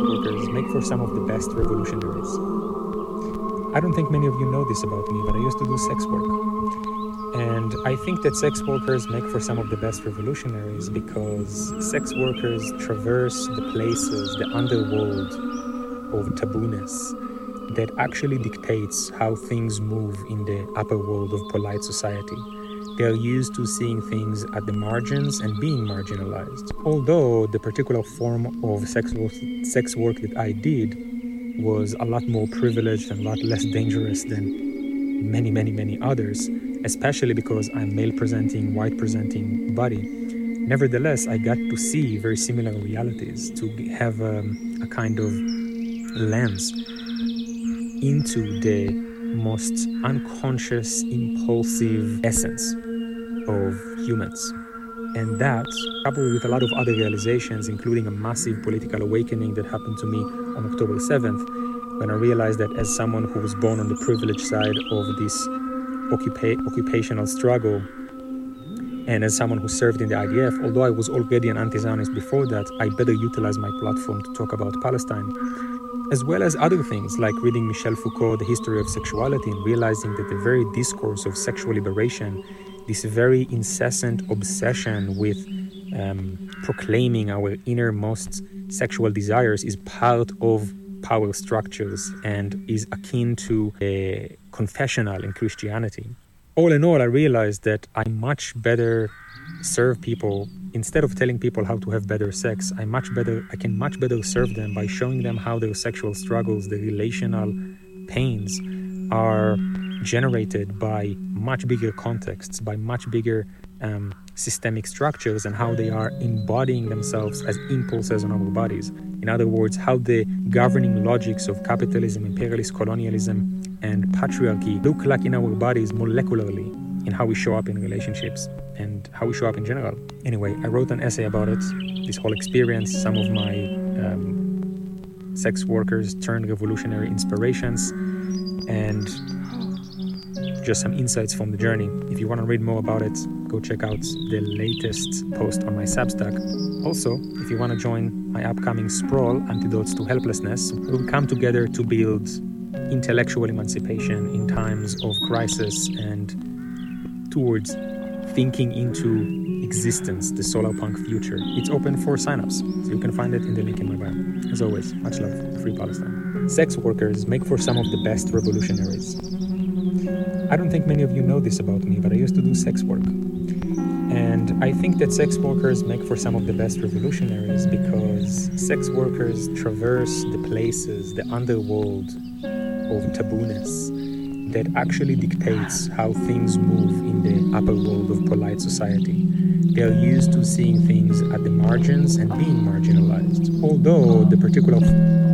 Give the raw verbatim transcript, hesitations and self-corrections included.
workers make for some of the best revolutionaries. I don't think many of you know this about me, but I used to do sex work. And I think that sex workers make for some of the best revolutionaries because sex workers traverse the places, the underworld of tabooness that actually dictates how things move in the upper world of polite society. They are used to seeing things at the margins and being marginalized. Although the particular form of sex work, sex work that I did was a lot more privileged and a lot less dangerous than many, many, many others, especially because I'm male-presenting, white-presenting body. Nevertheless, I got to see very similar realities, to have um, a kind of lens into the most unconscious, impulsive essence of humans. And that, coupled with a lot of other realizations, including a massive political awakening that happened to me on October seventh, when I realized that as someone who was born on the privileged side of this occupa- occupational struggle, and as someone who served in the I D F, although I was already an anti-Zionist before that, I better utilize my platform to talk about Palestine, as well as other things like reading Michel Foucault, The History of Sexuality, and realizing that the very discourse of sexual liberation, this very incessant obsession with um, proclaiming our innermost sexual desires, is part of power structures and is akin to a confessional in Christianity. All in all, I realized that I much better serve people. Instead of telling people how to have better sex, I much better I can much better serve them by showing them how their sexual struggles, their relational pains are generated by much bigger contexts, by much bigger um, systemic structures, and how they are embodying themselves as impulses on our bodies. In other words, how the governing logics of capitalism, imperialist colonialism, and patriarchy look like in our bodies molecularly, in how we show up in relationships and how we show up in general. Anyway, I wrote an essay about it, this whole experience, some of my um, sex workers turned revolutionary inspirations, and just some insights from the journey. If you want to read more about it, go check out the latest post on my Substack. Also, if you want to join my upcoming sprawl, Antidotes to Helplessness, we'll come together to build intellectual emancipation in times of crisis and towards thinking into existence, the solar punk future. It's open for signups, so you can find it in the link in my bio. As always, much love, Free Palestine. Sex workers make for some of the best revolutionaries. I don't think many of you know this about me, but I used to do sex work. And I think that sex workers make for some of the best revolutionaries because sex workers traverse the places, the underworld of tabooness that actually dictates how things move in the upper world of polite society. They are used to seeing things at the margins and being marginalized. Although the particular